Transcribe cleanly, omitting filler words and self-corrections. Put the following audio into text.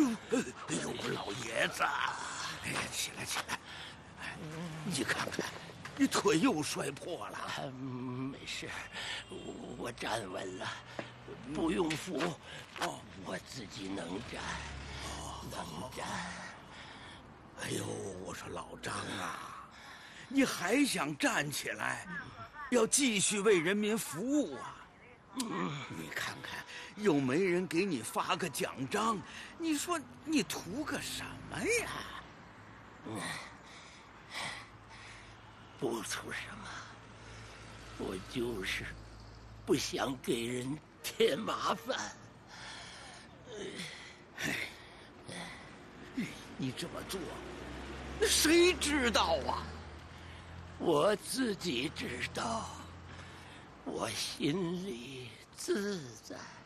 哎呦，我老爷子！哎呀，起来起来！你看看，你腿又摔破了。 没事，我站稳了，不用扶。我自己能站，能站。 哎呦，我说老张啊，你还想站起来，要继续为人民服务啊？你看看，又没人给你发个奖章，你说你图个什么呀？ 不图什么，我就是不想给人添麻烦。 你这么做，谁知道啊？ 我自己知道，我心里自在。